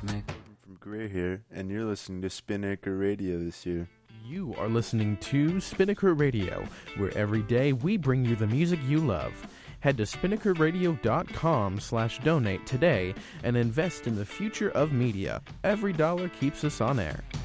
Nick. From Gray here, and you're listening to Spinnaker Radio this year. You are listening to Spinnaker Radio, where every day we bring you the music you love. Head to spinnakerradio.com/donate today and invest in the future of media. Every dollar keeps us on air.